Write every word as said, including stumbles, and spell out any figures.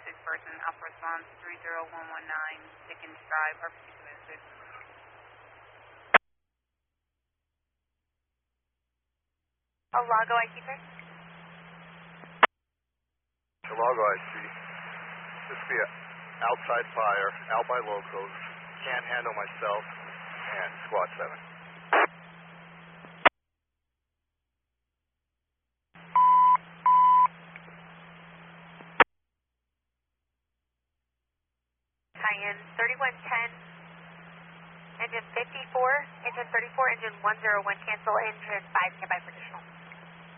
six person, Alpha response three zero one one nine, Dickens Drive, R P C seven six. Alago I C, sir? Alago I C. This be a outside fire, out by locals, can't handle myself, and squad seven. Cayenne thirty-one ten, engine fifty-four, engine thirty-four, engine one zero one, cancel, engine five, standby for additional.